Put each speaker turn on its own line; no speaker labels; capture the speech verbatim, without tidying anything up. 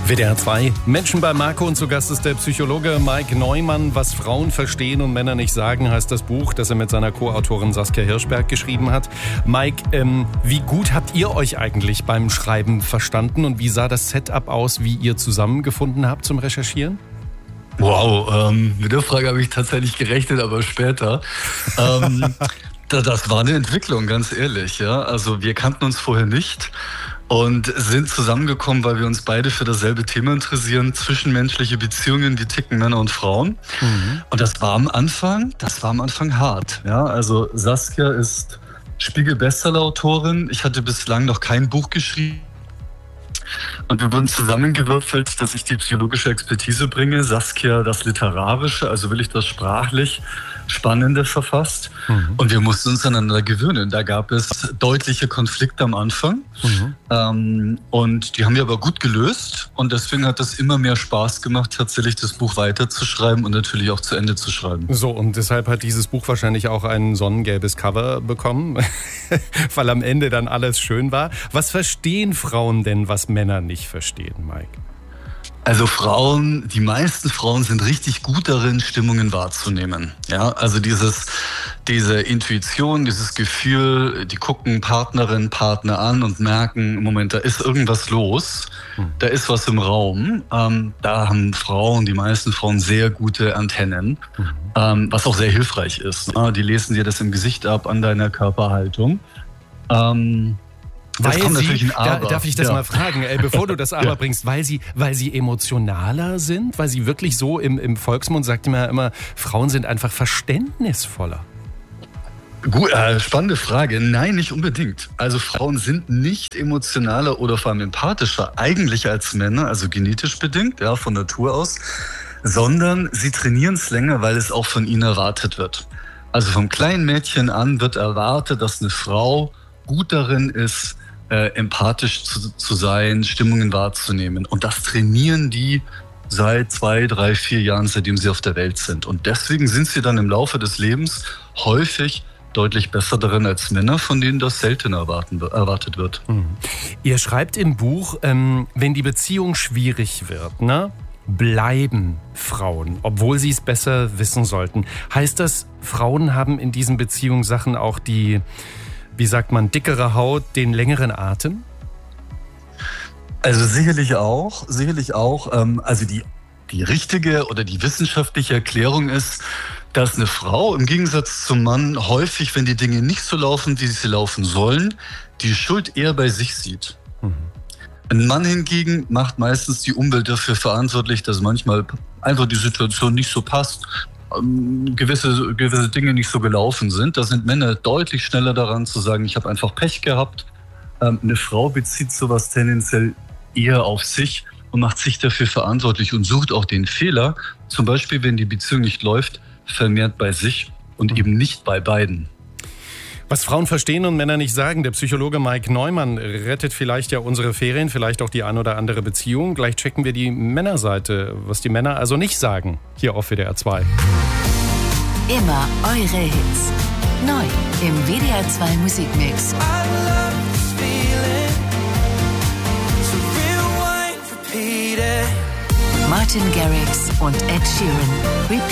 W D R zwei, Menschen bei Marco, und zu Gast ist der Psychologe Mike Neumann. Was Frauen verstehen und Männer nicht sagen, heißt das Buch, das er mit seiner Co-Autorin Saskia Hirschberg geschrieben hat. Mike, ähm, wie gut habt ihr euch eigentlich beim Schreiben verstanden und wie sah das Setup aus, wie ihr zusammengefunden habt zum Recherchieren?
Wow, ähm, mit der Frage habe ich tatsächlich gerechnet, aber später. ähm, das war eine Entwicklung, ganz ehrlich. Ja, also wir kannten uns vorher nicht. Und sind zusammengekommen, weil wir uns beide für dasselbe Thema interessieren, zwischenmenschliche Beziehungen, wie ticken Männer und Frauen. Mhm. Und das war am Anfang, das war am Anfang hart. Ja, also Saskia ist Spiegel-Bestseller-Autorin. Ich hatte bislang noch kein Buch geschrieben. Und wir wurden zusammengewürfelt, dass ich die psychologische Expertise bringe, Saskia das Literarische, also will ich das sprachlich Spannende verfasst. Mhm. Und wir mussten uns aneinander gewöhnen. Da gab es deutliche Konflikte am Anfang. Mhm. Ähm, und die haben wir aber gut gelöst. Und deswegen hat es immer mehr Spaß gemacht, tatsächlich das Buch weiterzuschreiben und natürlich auch zu Ende zu schreiben.
So, und deshalb hat dieses Buch wahrscheinlich auch ein sonnengelbes Cover bekommen, weil am Ende dann alles schön war. Was verstehen Frauen denn, was Männer nicht verstehen, Mike?
Also Frauen, die meisten Frauen sind richtig gut darin, Stimmungen wahrzunehmen. Ja, also dieses, diese Intuition, dieses Gefühl, die gucken Partnerin, Partner an und merken, Moment, da ist irgendwas los, hm. da ist was im Raum. Ähm, da haben Frauen, die meisten Frauen, sehr gute Antennen, hm. ähm, was auch sehr hilfreich ist. Ne? Die lesen dir das im Gesicht ab, an deiner Körperhaltung. Ähm,
Das weil sie, da, darf ich das ja. mal fragen, äh, bevor du das Aber ja. bringst, weil sie, weil sie emotionaler sind, weil sie wirklich so im, im Volksmund sagt man ja immer, Frauen sind einfach verständnisvoller.
Gut, äh, spannende Frage. Nein, nicht unbedingt. Also Frauen sind nicht emotionaler oder vor allem empathischer eigentlich als Männer, also genetisch bedingt, ja, von Natur aus, sondern sie trainieren es länger, weil es auch von ihnen erwartet wird. Also vom kleinen Mädchen an wird erwartet, dass eine Frau gut darin ist, Äh, empathisch zu, zu sein, Stimmungen wahrzunehmen. Und das trainieren die seit zwei, drei, vier Jahren, seitdem sie auf der Welt sind. Und deswegen sind sie dann im Laufe des Lebens häufig deutlich besser darin als Männer, von denen das seltener erwarten, erwartet wird.
Mhm. Ihr schreibt im Buch, ähm, wenn die Beziehung schwierig wird, ne, bleiben Frauen, obwohl sie es besser wissen sollten. Heißt das, Frauen haben in diesen Beziehungssachen auch die, wie sagt man, dickere Haut, den längeren Atem?
Also sicherlich auch, sicherlich auch. Ähm, also die, die richtige oder die wissenschaftliche Erklärung ist, dass eine Frau im Gegensatz zum Mann häufig, wenn die Dinge nicht so laufen, wie sie laufen sollen, die Schuld eher bei sich sieht. Mhm. Ein Mann hingegen macht meistens die Umwelt dafür verantwortlich, dass manchmal einfach die Situation nicht so passt, Gewisse, gewisse Dinge nicht so gelaufen sind. Da sind Männer deutlich schneller daran zu sagen, ich habe einfach Pech gehabt. Ähm, eine Frau bezieht sowas tendenziell eher auf sich und macht sich dafür verantwortlich und sucht auch den Fehler, zum Beispiel, wenn die Beziehung nicht läuft, vermehrt bei sich und eben nicht bei beiden.
Was Frauen verstehen und Männer nicht sagen. Der Psychologe Mike Neumann rettet vielleicht ja unsere Ferien, vielleicht auch die ein oder andere Beziehung. Gleich checken wir die Männerseite, was die Männer also nicht sagen, hier auf W D R zwei.
Immer eure Hits. Neu im W D R zwei Musikmix. Martin Garrix und Ed Sheeran. Repeat.